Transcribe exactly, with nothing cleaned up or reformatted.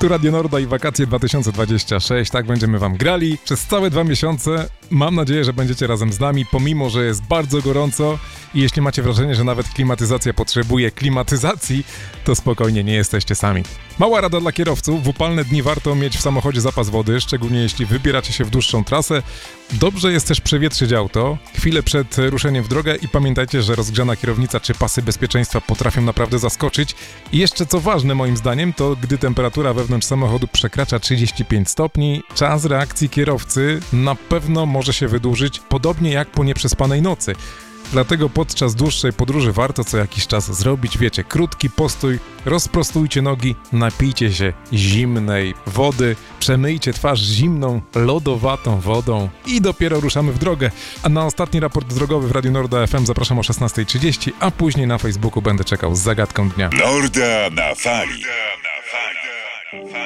Tu Radio Norda i wakacje dwa tysiące dwadzieścia sześć, tak będziemy wam grali przez całe dwa miesiące. Mam nadzieję, że będziecie razem z nami, pomimo że jest bardzo gorąco i jeśli macie wrażenie, że nawet klimatyzacja potrzebuje klimatyzacji, to spokojnie, nie jesteście sami. Mała rada dla kierowców, w upalne dni warto mieć w samochodzie zapas wody, szczególnie jeśli wybieracie się w dłuższą trasę. Dobrze jest też przewietrzyć auto chwilę przed ruszeniem w drogę i pamiętajcie, że rozgrzana kierownica czy pasy bezpieczeństwa potrafią naprawdę zaskoczyć. I jeszcze co ważne moim zdaniem, to gdy temperatura wewnątrz samochodu przekracza trzydzieści pięć stopni, czas reakcji kierowcy na pewno może się wydłużyć, podobnie jak po nieprzespanej nocy. Dlatego podczas dłuższej podróży warto co jakiś czas zrobić, wiecie, krótki postój, rozprostujcie nogi, napijcie się zimnej wody, przemyjcie twarz zimną, lodowatą wodą i dopiero ruszamy w drogę. A na ostatni raport drogowy w Radiu Norda F M zapraszam o szesnasta trzydzieści, a później na Facebooku będę czekał z zagadką dnia. Norda na fali.